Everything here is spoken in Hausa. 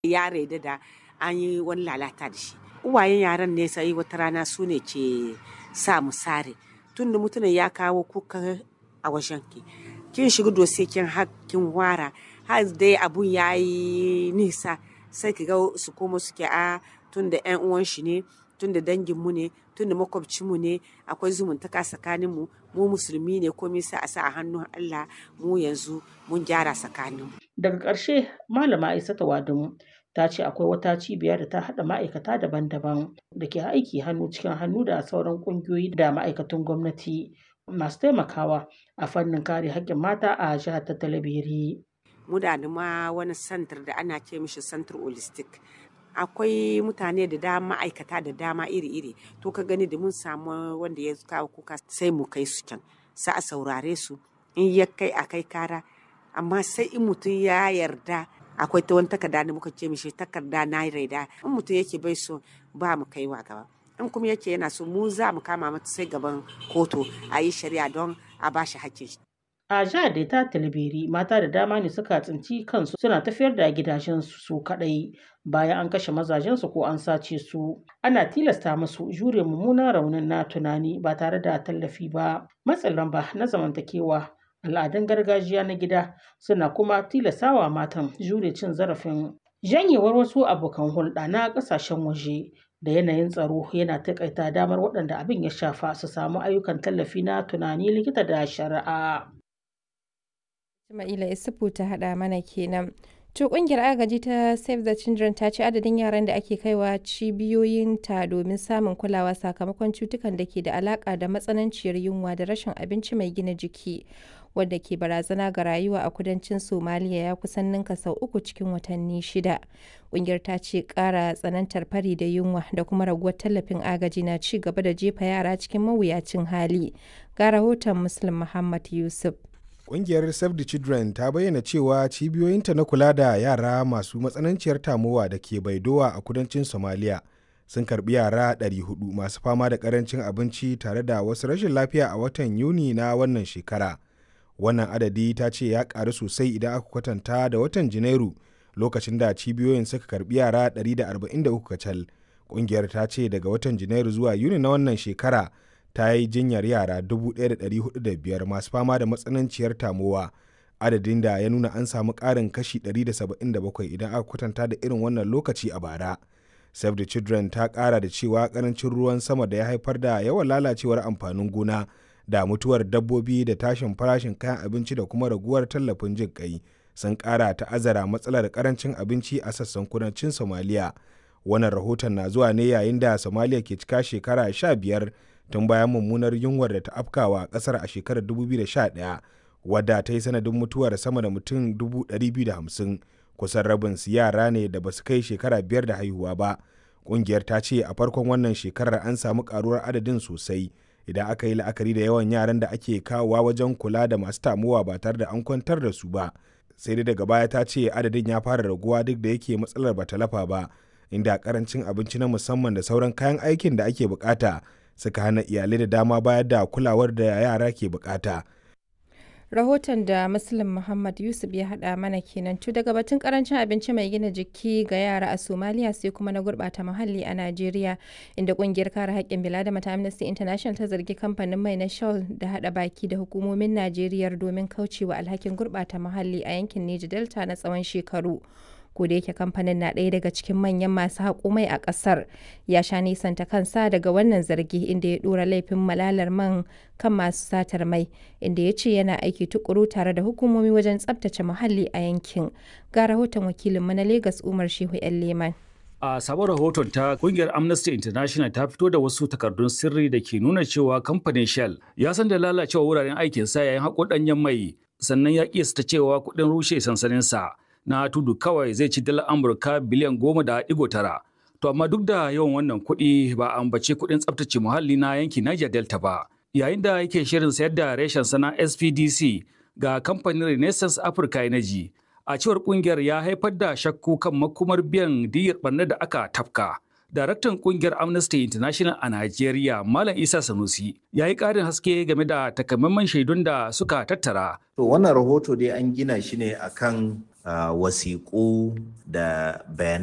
ya raida da an yi wani lalata da shi. Uwayen yaran ne sai wata rana su ne ke sa mu sare. Tun da mutumin ya kawo kuka a wajen ki, kin shiga dose kin wara har dai abun ya yi nisa sai ki ga su komo suke tun da 'yan uwan shi ne, tun da dangin mu ne, tun da makwabcin mu ne, akwai zumuntaka tsakanin mu, mu musulmi ne komai sai a sa a hannun Allah mu yanzu mun gyara tsakanin mu. Daga ƙarshe Malama Aissatu Wadamu ta ce akwai wata cibiya da ta haɗa ma'aikata daban-daban da ke aiki hannu cikin hannu da sauran ƙungiyoyi da ma'aikatan gwamnati masu taimakawa a fannin kare haƙƙin mata a jihar ta Talabiri. Mu da ma wani santar da ana ce mishi santar holistic. Akwai mutane da dama ma'aikata da dama iri-iri. To ka gani da mun samu wanda ya kawo kuka sai mu kai su can. Sai a saurare su in ya kai a kai kara. Amma sai in mutum ya yarda akwai ta wani takarda da muka ce mishi takarda na raida. In mutum yake bai so ba mu kaiwa gaba. In kuma yake yana so mu za mu kama mata sai gaban kotu a yi shari'a don a ba shi hakkin shi. A jihar da ta Talabiri mata da dama ne suka tsinci kansu suna tafiyar da gidajen su kaɗai bayan an kashe mazajensu ko an sace su. Ana tilasta musu jure mummunan raunin na tunani ba tare da tallafi ba. Matsin lamba na zamantakewa, al'adun gargajiya na gida suna kuma tilastawa matan jure cin zarafin. Janyewar wasu abokan hulɗa na ƙasashen waje da yanayin tsaro yana taƙaita damar waɗanda abin ya shafa su samu ayyukan tallafi na tunani, likita da shari'a. Ismaila Isufu ta haɗa mana kenan. To ƙungiyar agaji ta Save the Children ta ce adadin yaran da ake kaiwa cibiyoyinta domin samun kulawa sakamakon cutukan da ke da alaƙa da matsananciyar yunwa da rashin abinci mai gina jiki wadda ke barazana ga rayuwa a kudancin Somaliya ya kusan ninka sau 3 cikin watanni 6. Ƙungiyar ta ce ƙara tsanantar fari da yunwa da kuma raguwar tallafin agaji na ci gaba da jefa yara cikin mawuyacin hali. Ga rahoton Muslim Muhammad Yusuf. Ƙungiyar Save the Children ta bayyana cewa cibiyoyinta na kula da yara masu matsananciyar tamowa da ke Baidowa a kudancin Somalia sun karbi yara 400 masu fama da ƙarancin abinci tare da wasu rashin lafiya a watan Yuni na wannan shekara. Wannan adadi ta ce ya ƙaru sosai idan aka kwatanta da watan Janairu lokacin da cibiyoyin suka karbi yara 143 kacal. Ƙungiyar ta ce daga watan Janairu zuwa Yuni na wannan shekara ta yi jinyar yara 1,405 masu fama da matsananciyar tamowa, adadin da ya nuna an samu ƙarin kashi 177 idan aka kwatanta da irin wannan lokaci a bara. Save the Children ta ƙara da cewa ƙarancin ruwan sama da ya haifar da yawan lalacewar amfanin gona da mutuwar dabbobi da tashin farashin kayan abinci da kuma raguwar tallafin jin ƙai sun ƙara ta'azzara matsalar ƙarancin abinci a sassan kudancin Somaliya. Wannan rahoton na zuwa ne yayin da Somaliya ke cika shekara 15 tun bayan mummunar yunwar da ta afkawa kasar a shekarar 2011 wadda ta yi sanadin mutuwar sama da mutum 250,000, kusan rabin su yara ne da ba su kai shekara 5 da haihuwa ba. Ƙungiyar ta ce a farkon wannan shekarar an samu karuwar adadin sosai idan aka yi la'akari da yawan yaran da ake kawowa wajen kula da masu tamuwa ba tare da an kwantar da su ba. Sai dai daga baya ta ce adadin ya fara raguwa duk da yake matsalar ba ta lafa ba, inda karancin abinci na musamman da sauran kayan aikin da ake bukata suka hana iyalai da dama bayar da kulawar da yara ke bukata. Rahoton da Muslim Muhammad Yusuf ya haɗa mana kenan. To daga batun karancin abinci mai gina jiki ga yara a Somaliya sai kuma na gurɓata muhalli a Najeriya, inda ƙungiyar kare haƙƙin bil'adama ta Amnesty International ta zargi kamfanin mai na Shell da haɗa baki da hukumomin Najeriya domin kaucewa alhakin gurɓata muhalli a yankin Niger Delta na tsawon shekaru. Ko da yake kamfanin na ɗaya daga cikin manyan masu haƙo mai a ƙasar, ya sha nisanta kansa daga wannan zargi inda ya ɗora laifin malalar man kan masu satar mai, inda ya ce yana aiki tukuru tare da hukumomi wajen tsabtace muhalli a yankin. Ga rahoton wakilinmu na Legas Umar Shehu 'yan Leman. A sabon rahoton ta kungiyar Amnesty International ta fito da wasu takardun sirri da ke nuna cewa kamfanin Shell ya san da lalacewa wuraren aikinsa yayin haƙo ɗanyen mai, sannan ya kiyasta cewa kuɗin rushe sansaninsa na tudu kawai zai ci dalar Amurka biliyan 10.9. To amma duk da yawan wannan kuɗi ba a ambaci kuɗin tsaftace muhalli na yankin Niger Delta ba. Yayin da yake shirin sayar da reshen sana SPDC ga kamfanin Renaissance Africa Energy, a cewar kungiyar ya haifar da shakku kan makomar biyan diyyar barnar da aka tafka. Daraktan kungiyar Amnesty International a Najeriya, Malam Isa Sanusi, ya yi ƙarin haske game da takamaiman shaidun da suka tattara. To wannan rahoto dai an gina shi ne akan wasiƙu da bayanai